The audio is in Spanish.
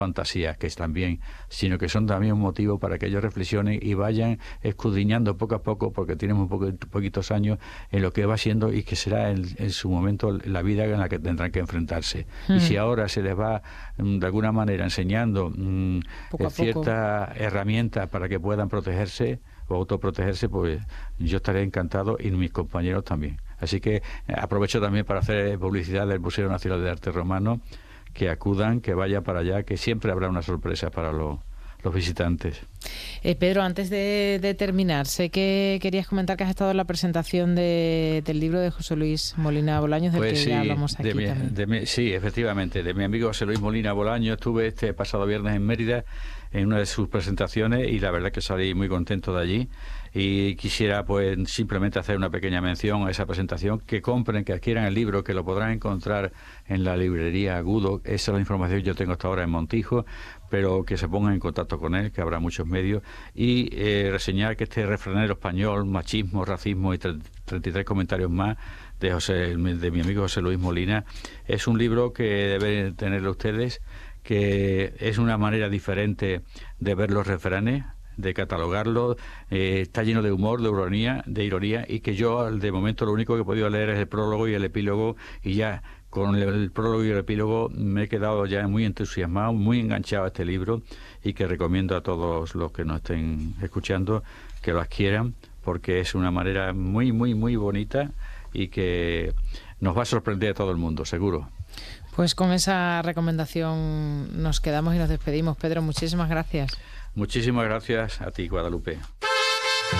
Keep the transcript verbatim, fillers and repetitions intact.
fantasías que están bien, sino que son también un motivo para que ellos reflexionen y vayan escudriñando poco a poco, porque tienen un poco, poquitos años, en lo que va siendo y que será en, en su momento la vida en la que tendrán que enfrentarse. Mm. Y si ahora se les va de alguna manera enseñando mmm, ciertas herramientas para que puedan protegerse o autoprotegerse, pues yo estaré encantado y mis compañeros también. Así que aprovecho también para hacer publicidad del Museo Nacional de Arte Romano, que acudan, que vayan para allá, que siempre habrá una sorpresa para los, los visitantes. Eh, Pedro, antes de, de terminar, sé que querías comentar que has estado en la presentación de, del libro de José Luis Molina Bolaños, del pues que sí, ya hablamos aquí de mi, también. De mi, sí, efectivamente, de mi amigo José Luis Molina Bolaños. Estuve este pasado viernes en Mérida en una de sus presentaciones y la verdad que salí muy contento de allí, y quisiera pues simplemente hacer una pequeña mención a esa presentación, que compren, que adquieran el libro, que lo podrán encontrar en la librería Agudo. Esa es la información que yo tengo hasta ahora en Montijo, pero que se pongan en contacto con él, que habrá muchos medios, y eh, reseñar que este refranero español, machismo, racismo y treinta y tres comentarios más, de, José, de mi amigo José Luis Molina, es un libro que deben tenerlo ustedes, que es una manera diferente de ver los refranes, de catalogarlo, eh, está lleno de humor, de ironía, de ironía, y que yo de momento lo único que he podido leer es el prólogo y el epílogo, y ya con el, el prólogo y el epílogo me he quedado ya muy entusiasmado, muy enganchado a este libro, y que recomiendo a todos los que nos estén escuchando que lo adquieran, porque es una manera muy, muy, muy bonita y que nos va a sorprender a todo el mundo, seguro. Pues con esa recomendación nos quedamos y nos despedimos. Pedro, muchísimas gracias. Muchísimas gracias a ti, Guadalupe.